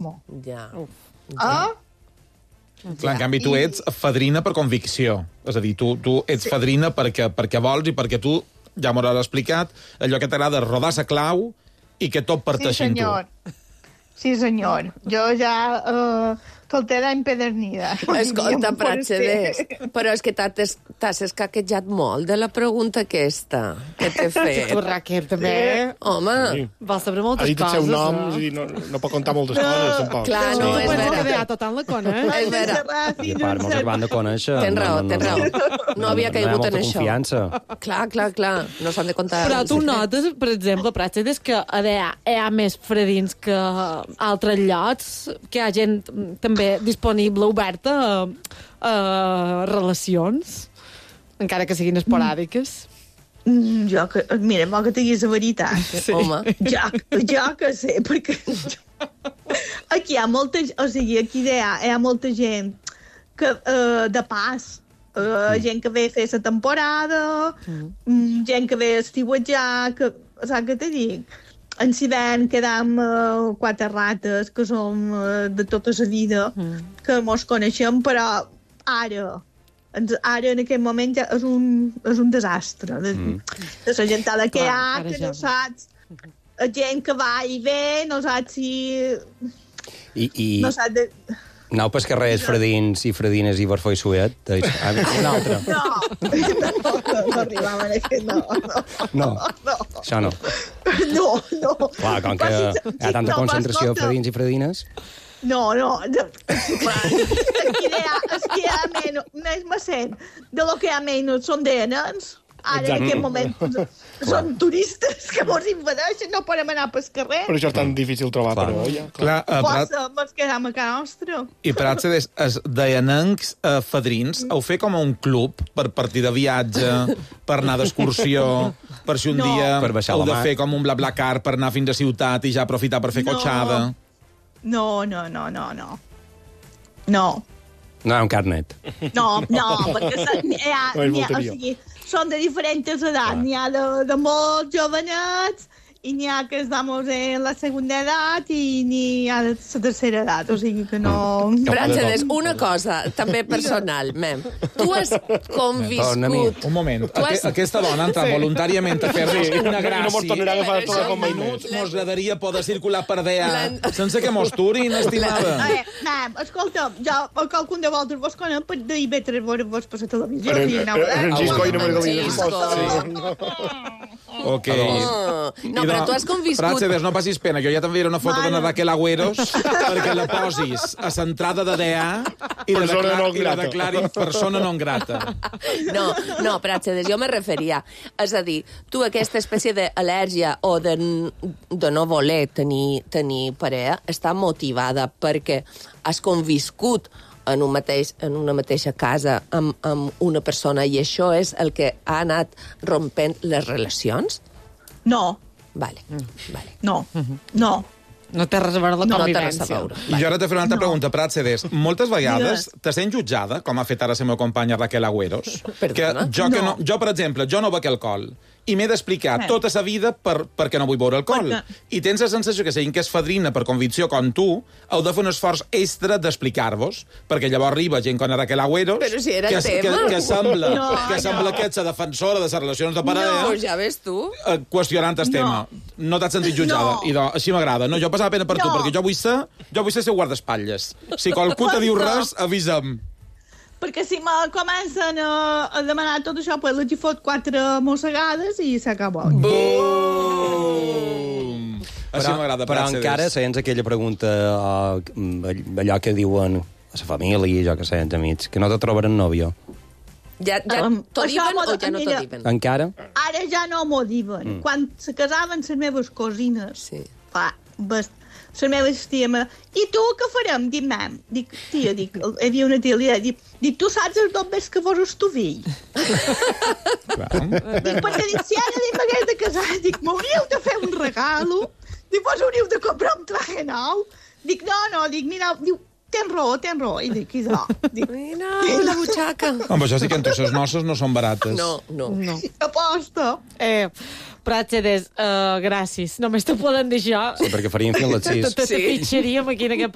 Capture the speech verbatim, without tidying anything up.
amo. Ja. Ah? Clar, en canvi, tu ets fadrina per convicció. És a dir, tu, tu ets sí. fadrina perquè, perquè vols i perquè tu, ja m'ho has explicat, allò que t'agrada és rodar la clau i que tot parteixi sí, en tu. Sí, senyor. Jo ja... Uh, soltera empedernida. Escolta, Pratxedes, però és que t'has escaquejat molt de la pregunta aquesta que t'he fet. Tu, Raquel, també. Home. Sí. Vas saber moltes coses. Ha dit el seu nom, no? I no, no pot contar moltes coses, tampoc. Clar, no, sí. és vera. No, és tot en la coneix. És vera. I a part, molts es van de conèixer. Tens raó, tens raó. No havia caigut en això. Confiança. Clar, clar, clar. No s'han de contar... Però tu notes, per exemple, Pratxedes, que hi ha, hi ha més fredins que altres llocs, que hi ha gent també disponible, oberta a, a relacions, encara que siguin esporàdiques. Mm, jo que, mira, vol que diguis la veritat. Sí. Home. Jo, jo que sé, perquè aquí hi ha molta, o sigui, aquí hi ha, hi ha molta gent que, uh, de pas, uh, mm. gent que ve a fer la temporada, mm. gent que ve a estiuetjar, que, saps què te dic? En Sivern quedam uh, quatre rates que som uh, de tota la vida, mm. que mos coneixem, però ara, ens, ara en aquest moment ja és un, és un desastre. De, mm. de la gentada que hi ha, que no saps, gent que va i ve, no saps si... I, i... No saps de... Anau pels carrers fredins i fredines i Barfó i Suet? Un altre. No, no, no, no arribaven a aquest, no, no. No, no. Això no. No, no. Clar, com que hi ha tanta concentració de fredins i fredines... No, no. Aquí hi ha, és que hi ha menys, més macent de lo que hi ha menys són de nens. Ara, en aquest moment, són turistes que mos invadeixen, no podem anar pel carrer. Però això és tan difícil trobar, clar. però ja. Clar, uh, Posa, mos quedam a casa nostra. I Pratxedes, els deanencs uh, fadrins, heu fet com un club per partir de viatge, per anar d'excursió, per si un no. dia per heu de fer com un BlaBlaCar per anar fins a ciutat i ja aprofitar per fer no. cotxada. No, no, no, no, no. No. No hi ha un carnet. No, no, perquè hi ha, no hi ha, o sigui, són de diferents edats. N'hi ha de, de molt jovenets i n'hi ha que estamos en la segunda edat i n'hi ha de la tercera edat, o sigui que no... Pratxedes, una cosa, també personal, mem. Tu has conviscut... Un moment, has... aquesta dona ha entrat sí. voluntàriament a fer-nos una gràcia. No mos tornarà a agafar tot com mai minuts. Mos agradaria poder circular per D A sense que mos turin, estimada. Eh, mem, escolta, jo qualcun de vosaltres vos conec per d'ahir veure vos per la televisió. Francisco i no Margalida. Ok. No, però tu has conviscut... Pratxedes, no passis pena, jo ja t'enviaré una foto d'una Raquel Agüeros perquè la posis a l'entrada de D A i la, declar i la declarin persona non grata. No, no, Pratxedes, jo me referia. És a dir, tu aquesta espècie d'al·lèrgia o de, de no voler tenir, tenir parella està motivada perquè has conviscut en, un mateix, en una mateixa casa amb, amb una persona i això és el que ha anat rompent les relacions? No. Vale, vale. No, no. No té res a veure la no, convivència. No té res a veure. I jo ara t'he fet una altra no. pregunta, Pratxedes. Moltes vegades te sent jutjada, com ha fet ara la meva companya Raquel Agüeros, que jo, que no. No, jo, per exemple, jo no bec alcohol i m'he d'explicar eh. tota la vida per, perquè no vull beure alcohol. Perquè... I tens la sensació que siguin que és fadrina per convicció com tu, heu de fer un esforç extra d'explicar-vos, perquè llavors arriba gent com Raquel Agüeros, Però si era que, tema. que, que sembla no, que, no. sembla que ets la defensora de les relacions de parella, no, ja ves tu. Eh, qüestionant el no. tema. No t'has sentit jutjada. No. I doncs, així m'agrada. No, jo passava pena per no. tu, perquè jo vull ser, jo vull ser seu guardaespatlles. Si qualcú te diu res, avisa'm. Perquè si me comencen a, a demanar tot això, pues els hi fot quatre mossegades i s'acaba. Bum! Així m'agrada. Però encara, sents aquella pregunta, uh, allò que diuen a la família, jo que sé, els amics, que no te trobaran nòvio. Ja, ja um, t'ho diuen o ja no t'ho mira, diuen? Encara? Ara ja no m'ho diuen. Mm. Quan se casaven les meves cosines, sí. fa, bast... les meves ties, i tu què farem? Dic, mam, dic, tia, dic, hi havia una tia, li dic, dic, tu saps el dos més que fos el tu fill? Dic, perquè dic, si ara dic, m'hagués de casar, dic, m'hauríeu de fer un regalo, dic, vos hauríeu de comprar un traje nou? Dic, no, no, dic, mira, diu, tens raó, tens raó. I dic, idò. Dic, mira, la butxaca. Home, això sí que en tots els nostres no són barates. No, no. no. Aposta. Eh, Pratxedes, uh, gràcies. Només te poden dir això. Sí, perquè farien fins les sis. Te, te, te sí. fitxaríem aquí en aquest